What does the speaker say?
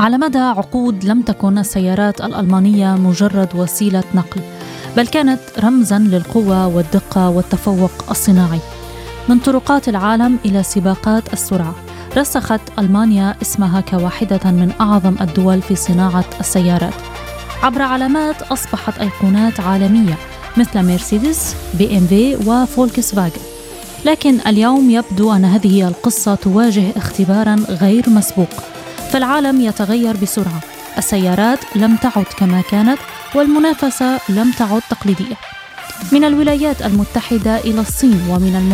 على مدى عقود لم تكن السيارات الألمانية مجرد وسيلة نقل، بل كانت رمزاً للقوة والدقة والتفوق الصناعي. من طرقات العالم إلى سباقات السرعة، رسخت ألمانيا اسمها كواحدة من أعظم الدول في صناعة السيارات عبر علامات أصبحت أيقونات عالمية مثل مرسيدس، BMW وفولكس فاجن. لكن اليوم يبدو أن هذه القصة تواجه اختباراً غير مسبوق، فالعالم يتغير بسرعة، السيارات لم تعد كما كانت، والمنافسة لم تعد تقليدية. من الولايات المتحدة إلى الصين، ومن